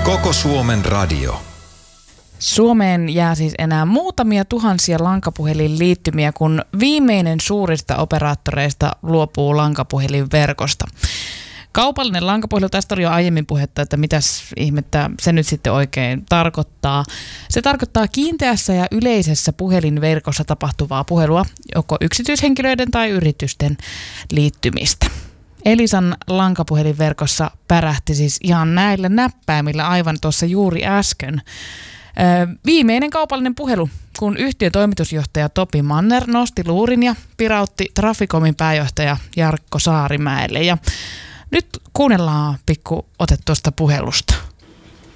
Koko Suomen radio. Suomeen jää siis enää muutamia tuhansia lankapuhelinliittymiä, kun viimeinen suurista operaattoreista luopuu lankapuhelinverkosta. Kaupallinen lankapuhelu, tästä oli jo aiemmin puhetta, että mitäs ihmettä se nyt sitten oikein tarkoittaa. Se tarkoittaa kiinteässä ja yleisessä puhelinverkossa tapahtuvaa puhelua, joko yksityishenkilöiden tai yritysten liittymistä. Elisan lankapuhelinverkossa pärähti siis ihan näillä näppäimillä aivan tuossa juuri äsken. Viimeinen kaupallinen puhelu, kun yhtiön toimitusjohtaja Topi Manner nosti luurin ja pirautti Traficomin pääjohtaja Jarkko Saarimäelle. Ja nyt kuunnellaan pikku ote tuosta puhelusta.